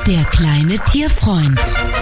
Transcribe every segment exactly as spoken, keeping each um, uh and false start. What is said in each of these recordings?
Der kleine Tierfreund.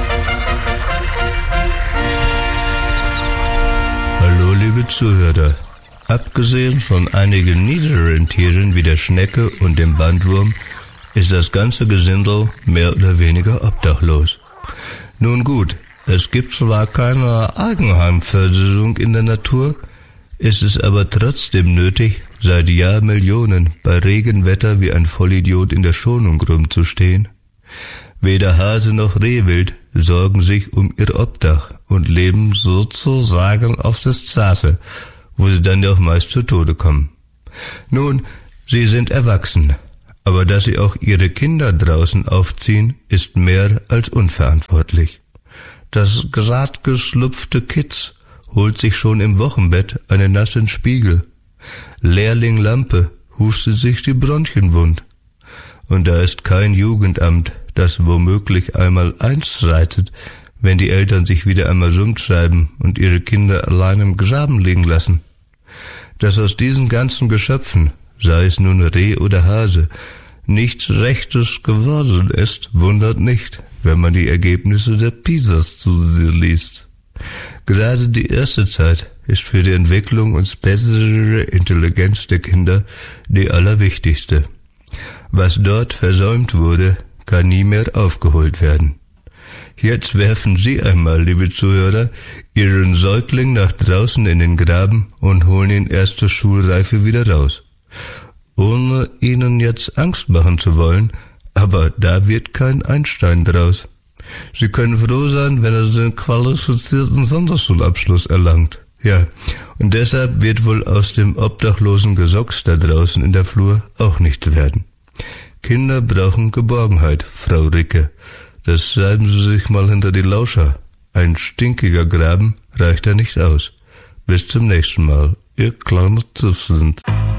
Hallo liebe Zuhörer. Abgesehen von einigen niederen Tieren wie der Schnecke und dem Bandwurm ist das ganze Gesindel mehr oder weniger obdachlos. Nun gut, es gibt zwar keine Eigenheimversicherung in der Natur, ist es aber trotzdem nötig, seit Jahrmillionen bei Regenwetter wie ein Vollidiot in der Schonung rumzustehen. Weder Hase noch Rehwild sorgen sich um ihr Obdach und leben sozusagen auf der Straße, wo sie dann ja auch meist zu Tode kommen. Nun, sie sind erwachsen, aber dass sie auch ihre Kinder draußen aufziehen, ist mehr als unverantwortlich. Das grad geschlüpfte Kitz holt sich schon im Wochenbett einen nassen Spiegel. Lehrling Lampe hustet sich die Bronchien wund. Und da ist kein Jugendamt, das womöglich einmal einschreitet, wenn die Eltern sich wieder einmal rumtreiben und ihre Kinder allein im Graben liegen lassen. Dass aus diesen ganzen Geschöpfen, sei es nun Reh oder Hase, nichts Rechtes geworden ist, wundert nicht, wenn man die Ergebnisse der PISAs zu sich liest. Gerade die erste Zeit ist für die Entwicklung und spätere Intelligenz der Kinder die allerwichtigste. Was dort versäumt wurde, kann nie mehr aufgeholt werden. Jetzt werfen Sie einmal, liebe Zuhörer, Ihren Säugling nach draußen in den Graben und holen ihn erst zur Schulreife wieder raus. Ohne Ihnen jetzt Angst machen zu wollen, aber da wird kein Einstein draus. Sie können froh sein, wenn er den qualifizierten Sonderschulabschluss erlangt. Ja, und deshalb wird wohl aus dem obdachlosen Gesocks da draußen in der Flur auch nichts werden. Kinder brauchen Geborgenheit, Frau Ricke. Das schreiben Sie sich mal hinter die Lauscher. Ein stinkiger Graben reicht da nicht aus. Bis zum nächsten Mal, Ihr kleine Züffsend.